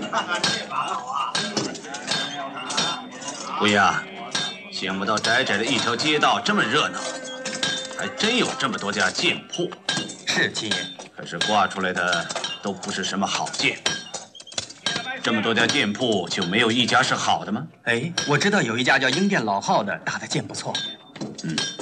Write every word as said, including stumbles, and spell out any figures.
乌鸦，想不到窄窄的一条街道这么热闹，还真有这么多家剑铺。 是七爷， 可是挂出来的都不是什么好剑。这么多家剑铺，就没有一家是好的吗？ 哎，我知道有一家叫英店老号的，打的剑不错。 嗯。